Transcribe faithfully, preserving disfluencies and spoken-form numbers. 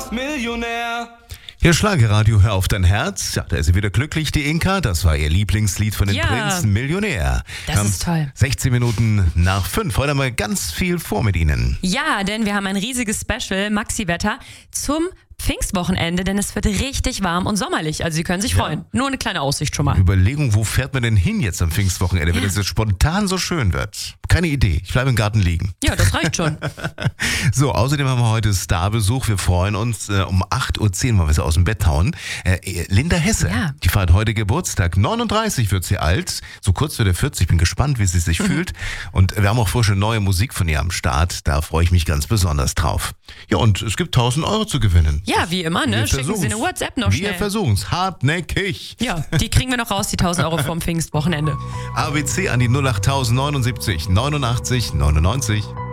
fast Millionär. Hier Schlagerradio, hör auf dein Herz. Ja, da ist sie wieder glücklich, die Inka. Das war ihr Lieblingslied von den Ja. Prinzen, Millionär. Das Wir haben ist toll. sechzehn Minuten nach fünf. Heute haben wir ganz viel vor mit Ihnen. Ja, denn wir haben ein riesiges Special, Maxi-Wetter, zum Pfingstwochenende, denn es wird richtig warm und sommerlich. Also Sie können sich freuen. Nur eine kleine Aussicht schon mal. Überlegung, wo fährt man denn hin jetzt am Pfingstwochenende, wenn es jetzt spontan so schön wird? Keine Idee. Ich bleibe im Garten liegen. Ja, das reicht schon. So, außerdem haben wir heute Starbesuch. Wir freuen uns äh, um acht Uhr zehn, weil wir sie aus dem Bett hauen. Äh, Linda Hesse, Ja. die feiert heute Geburtstag. neununddreißig wird sie alt. So kurz vor der vierzig. Ich bin gespannt, wie sie sich fühlt. Und wir haben auch frische neue Musik von ihr am Start. Da freue ich mich ganz besonders drauf. Ja, und es gibt tausend Euro zu gewinnen. Ja, wie immer, ne? Wir Schicken Sie versuchen's. eine WhatsApp noch Wir schnell. versuchen's. Hartnäckig. Ja, die kriegen wir noch raus, die tausend Euro vom Pfingstwochenende. A B C an die null acht neunundsiebzig neunundachtzig neunundneunzig.